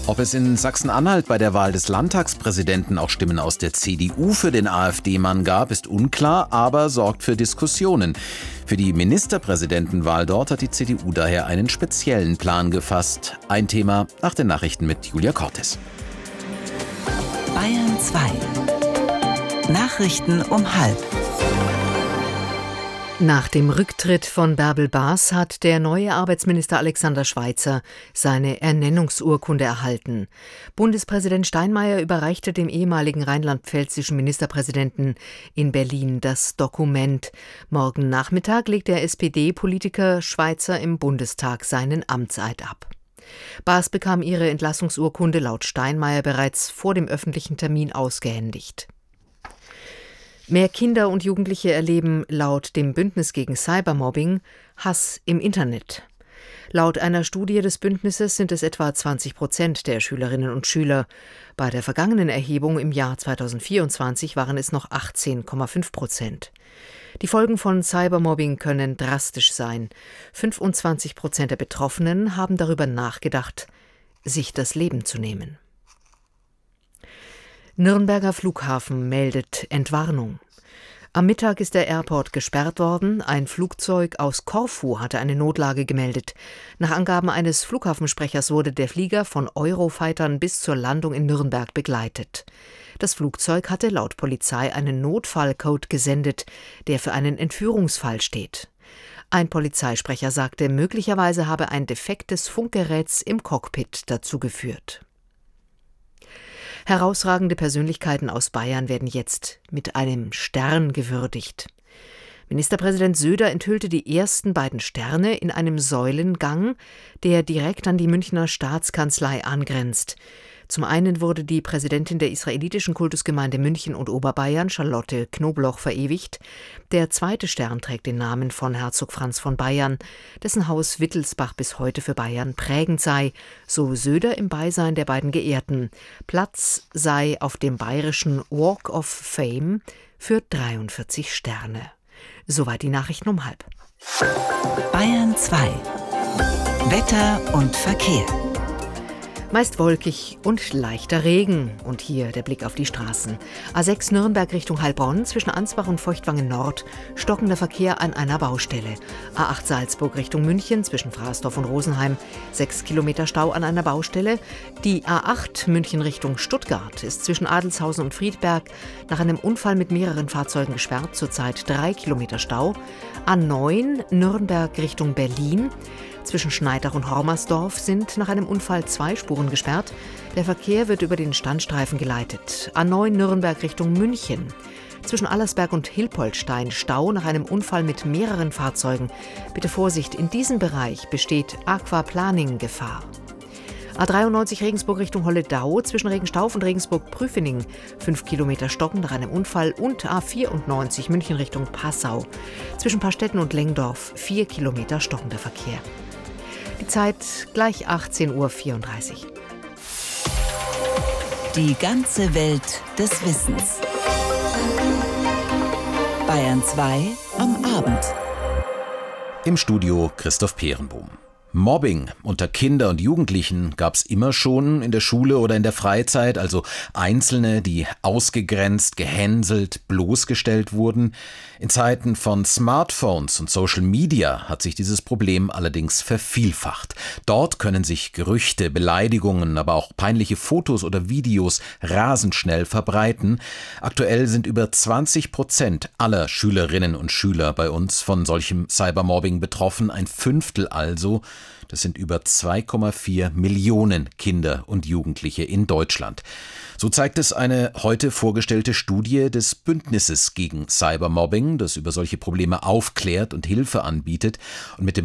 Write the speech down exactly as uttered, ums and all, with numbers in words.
Ob es in Sachsen-Anhalt bei der Wahl des Landtagspräsidenten auch Stimmen aus der C D U für den AfD-Mann gab, ist unklar, aber sorgt für Diskussionen. Für die Ministerpräsidentenwahl dort hat die C D U daher einen speziellen Plan gefasst. Ein Thema nach den Nachrichten mit Julia Cortes. Bayern zwei. Nachrichten um halb. Nach dem Rücktritt von Bärbel Baas hat der neue Arbeitsminister Alexander Schweitzer seine Ernennungsurkunde erhalten. Bundespräsident Steinmeier überreichte dem ehemaligen rheinland-pfälzischen Ministerpräsidenten in Berlin das Dokument. Morgen Nachmittag legt der S P D-Politiker Schweitzer im Bundestag seinen Amtseid ab. Baas bekam ihre Entlassungsurkunde laut Steinmeier bereits vor dem öffentlichen Termin ausgehändigt. Mehr Kinder und Jugendliche erleben laut dem Bündnis gegen Cybermobbing Hass im Internet. Laut einer Studie des Bündnisses sind es etwa zwanzig Prozent der Schülerinnen und Schüler. Bei der vergangenen Erhebung im Jahr zweitausendvierundzwanzig waren es noch achtzehn Komma fünf Prozent. Die Folgen von Cybermobbing können drastisch sein. fünfundzwanzig Prozent der Betroffenen haben darüber nachgedacht, sich das Leben zu nehmen. Nürnberger Flughafen meldet Entwarnung. Am Mittag ist der Airport gesperrt worden. Ein Flugzeug aus Korfu hatte eine Notlage gemeldet. Nach Angaben eines Flughafensprechers wurde der Flieger von Eurofightern bis zur Landung in Nürnberg begleitet. Das Flugzeug hatte laut Polizei einen Notfallcode gesendet, der für einen Entführungsfall steht. Ein Polizeisprecher sagte, möglicherweise habe ein defektes Funkgerät im Cockpit dazu geführt. Herausragende Persönlichkeiten aus Bayern werden jetzt mit einem Stern gewürdigt. Ministerpräsident Söder enthüllte die ersten beiden Sterne in einem Säulengang, der direkt an die Münchner Staatskanzlei angrenzt. Zum einen wurde die Präsidentin der israelitischen Kultusgemeinde München und Oberbayern, Charlotte Knobloch, verewigt. Der zweite Stern trägt den Namen von Herzog Franz von Bayern, dessen Haus Wittelsbach bis heute für Bayern prägend sei, so Söder im Beisein der beiden Geehrten. Platz sei auf dem bayerischen Walk of Fame für dreiundvierzig Sterne. Soweit die Nachrichten um halb. Bayern zwei. Wetter und Verkehr. Meist wolkig und leichter Regen. Und hier der Blick auf die Straßen. A sechs Nürnberg Richtung Heilbronn, zwischen Ansbach und Feuchtwangen Nord, stockender Verkehr an einer Baustelle. A acht Salzburg Richtung München, zwischen Frasdorf und Rosenheim, sechs Kilometer Stau an einer Baustelle. Die A acht München Richtung Stuttgart ist zwischen Adelshausen und Friedberg nach einem Unfall mit mehreren Fahrzeugen gesperrt, zurzeit drei Kilometer Stau. A neun Nürnberg Richtung Berlin. Zwischen Schneidach und Hormersdorf sind nach einem Unfall zwei Spuren gesperrt. Der Verkehr wird über den Standstreifen geleitet. A neun Nürnberg Richtung München. Zwischen Allersberg und Hilpoltstein Stau nach einem Unfall mit mehreren Fahrzeugen. Bitte Vorsicht, in diesem Bereich besteht Aquaplaning-Gefahr. A dreiundneunzig Regensburg Richtung Holledau, zwischen Regenstauf und Regensburg-Prüfening fünf Kilometer stocken nach einem Unfall und A vierundneunzig München Richtung Passau. Zwischen Paarstetten und Lengdorf vier Kilometer stockender Verkehr. Die Zeit gleich achtzehn Uhr vierunddreißig. Die ganze Welt des Wissens. Bayern zwei am Abend. Im Studio Christoph Peerenbohm. Mobbing unter Kinder und Jugendlichen gab es immer schon in der Schule oder in der Freizeit, also Einzelne, die ausgegrenzt, gehänselt, bloßgestellt wurden. In Zeiten von Smartphones und Social Media hat sich dieses Problem allerdings vervielfacht. Dort können sich Gerüchte, Beleidigungen, aber auch peinliche Fotos oder Videos rasend schnell verbreiten. Aktuell sind über zwanzig Prozent aller Schülerinnen und Schüler bei uns von solchem Cybermobbing betroffen, ein Fünftel also. Das sind über zwei Komma vier Millionen Kinder und Jugendliche in Deutschland. So zeigt es eine heute vorgestellte Studie des Bündnisses gegen Cybermobbing, das über solche Probleme aufklärt und Hilfe anbietet. Und mit dem